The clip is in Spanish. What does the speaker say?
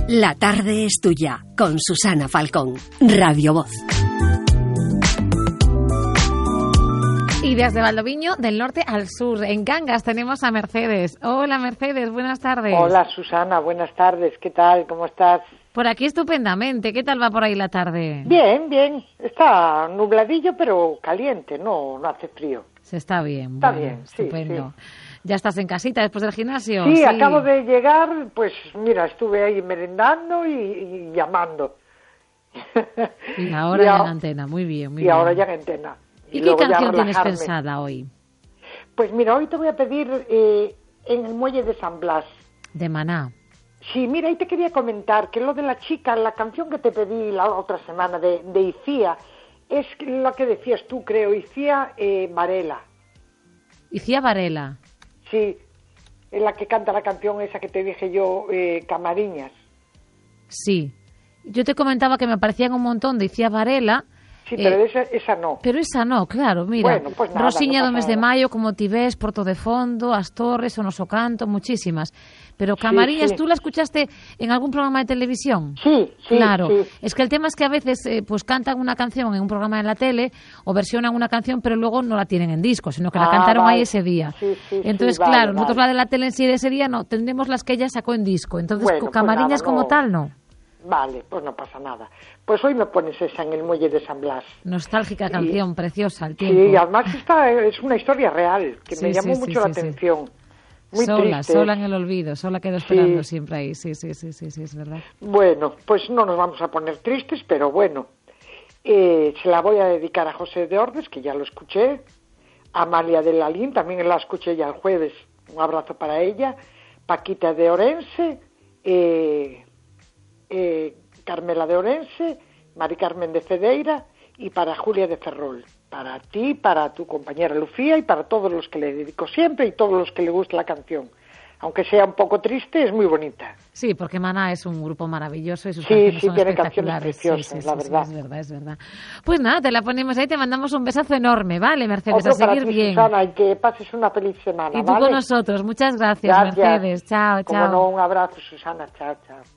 La tarde es tuya, con Susana Falcón, Radio Voz. Y desde Valdoviño, del norte al sur, en Cangas, tenemos a Mercedes. Hola, Mercedes, buenas tardes. Hola, Susana, buenas tardes. ¿Qué tal? ¿Cómo estás? Por aquí estupendamente. ¿Qué tal va por ahí la tarde? Bien, bien. Está nubladillo, pero caliente, no hace frío. Se está bien. Está bueno, bien, estupendo. Sí. ¿Ya estás en casita después del gimnasio? Sí, acabo de llegar, pues mira, estuve ahí merendando y llamando. Y ahora ya en antena, muy bien, muy bien. Y ahora ya en antena. ¿Y qué canción tienes pensada hoy? Pues mira, hoy te voy a pedir En el Muelle de San Blas. De Maná. Sí, mira, ahí te quería comentar que lo de la chica, la canción que te pedí la otra semana de Icía, es la que decías tú, creo, Icía Varela. Icía Varela. Sí, es la que canta la canción esa que te dije yo, Camariñas. Sí, yo te comentaba que me parecían un montón de Icía Varela. Sí, pero esa no. Pero esa no, claro, mira. Bueno, pues nada, Rosiña no do Mes de nada. Maio, Como ti ves, Porto de Fondo, As Torres, O Noso Canto, muchísimas. Pero Camariñas, sí. ¿tú la escuchaste en algún programa de televisión? Sí, Claro, sí. es que el tema es que a veces pues cantan una canción en un programa en la tele o versionan una canción, pero luego no la tienen en disco, sino que la cantaron vale. ahí ese día. Sí, Entonces, vale, claro, nosotros vale. la de la tele en sí de ese día no, tendremos las que ella sacó en disco. Entonces, Bueno, pues Camariñas nada, como no. tal, no. Vale, pues no pasa nada. Pues hoy me pones esa En el Muelle de San Blas. Nostálgica canción, preciosa, el tiempo. Sí, además es una historia real, que me llamó mucho la sí. atención. Muy sola triste. en el olvido, sola quedo esperando siempre ahí. Sí, es verdad. Bueno, pues no nos vamos a poner tristes, pero bueno, se la voy a dedicar a José de Ordes, que ya lo escuché, a Amalia de Lalín, también la escuché ya el jueves, un abrazo para ella, Paquita de Orense, Carmela de Orense, Mari Carmen de Cedeira y para Julia de Ferrol. Para ti, para tu compañera Lucía y para todos los que le dedico siempre y todos los que le gusta la canción. Aunque sea un poco triste, es muy bonita. Sí, porque Maná es un grupo maravilloso y sus canciones son tiene espectaculares. Canciones preciosas, la verdad. Es verdad. Pues nada, te la ponemos ahí, te mandamos un besazo enorme, ¿vale, Mercedes? Otro a seguir para ti, bien. Susana, y que pases una feliz semana, Y tú ¿vale? con nosotros. Muchas gracias, Mercedes. Chao, Como chao. no, un abrazo, Susana. Chao.